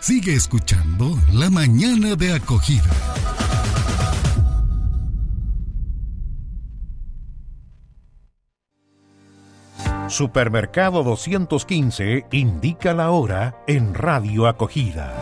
Sigue escuchando La Mañana de Acogida. Supermercado 215 indica la hora en Radio Acogida.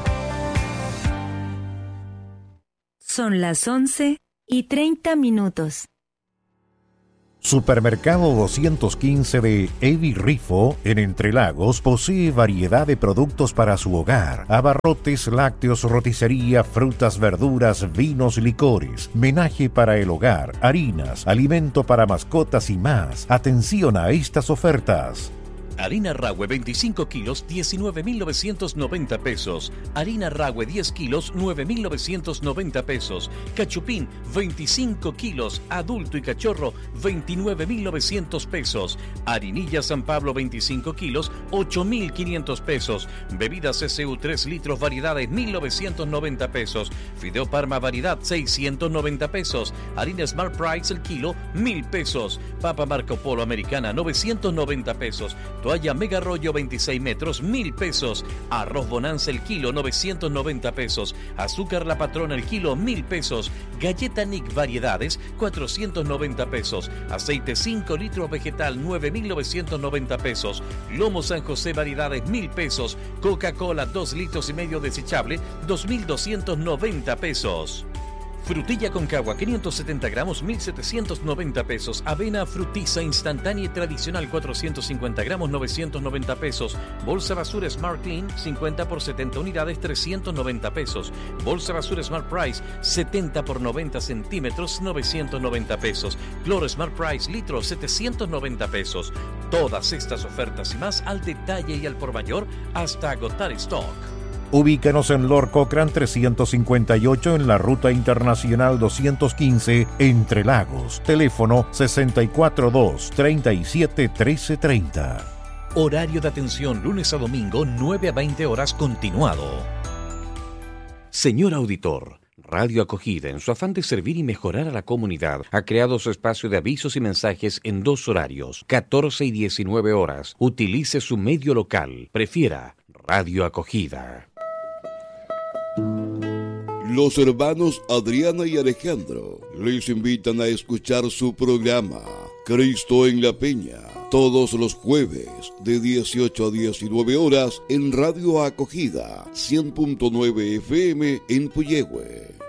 Son las 11:30. Supermercado 215 de Evi Rifo, en Entre Lagos, posee variedad de productos para su hogar: abarrotes, lácteos, roticería, frutas, verduras, vinos, licores, menaje para el hogar, harinas, alimento para mascotas y más. Atención a estas ofertas. Harina Rahue 25 kilos, 19.990 pesos. Harina Rahue 10 kilos, 9.990 pesos. Cachupín 25 kilos, adulto y cachorro, 29.900 pesos. Harinilla San Pablo 25 kilos, 8.500 pesos. Bebidas SU 3 litros variedades, 1.990 pesos. Fideo Parma variedad, 690 pesos. Harina Smart Price el kilo, 1.000 pesos. Papa Marco Polo americana, 990 pesos. Toalla Mega Rollo 26 metros, 1.000 pesos. Arroz Bonanza el kilo, 990 pesos. Azúcar La Patrona el kilo, 1.000 pesos. Galleta Nick variedades, 490 pesos. Aceite 5 litros vegetal, 9.990 pesos. Lomo San José variedades, 1.000 pesos. Coca-Cola 2 litros y medio desechable, 2.290 pesos. Frutilla Concagua 570 gramos, 1.790 pesos. Avena Frutiza instantánea y tradicional 450 gramos, 990 pesos. Bolsa basura Smart Clean 50 por 70 unidades, 390 pesos. Bolsa basura Smart Price 70 por 90 centímetros, 990 pesos. Cloro Smart Price litro, 790 pesos. Todas estas ofertas y más al detalle y al por mayor hasta agotar stock. Ubícanos en Lord Cochrane 358 en la Ruta Internacional 215, Entre Lagos. Teléfono 642-371330. Horario de atención lunes a domingo, 9 a 20 horas continuado. Señor auditor, Radio Acogida, en su afán de servir y mejorar a la comunidad, ha creado su espacio de avisos y mensajes en 2 horarios, 14 y 19 horas. Utilice su medio local. Prefiera Radio Acogida. Los hermanos Adriana y Alejandro les invitan a escuchar su programa Cristo en la Peña, todos los jueves de 18 a 19 horas en Radio Acogida 100.9 FM en Puyehue.